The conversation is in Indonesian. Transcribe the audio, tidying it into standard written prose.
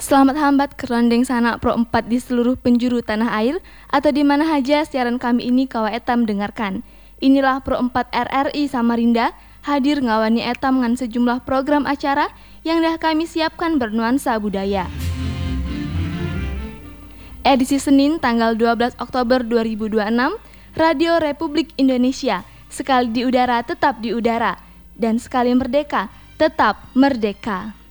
Selamat hambat kerondeng sana pro 4 di seluruh penjuru tanah air atau di mana saja siaran kami ini kawa etam dengarkan. Inilah pro 4 RRI Samarinda hadir ngawani etam dengan sejumlah program acara yang dah kami siapkan bernuansa budaya. Edisi Senin tanggal 12 Oktober 2026, Radio Republik Indonesia, sekali di udara tetap di udara, dan sekali merdeka tetap merdeka.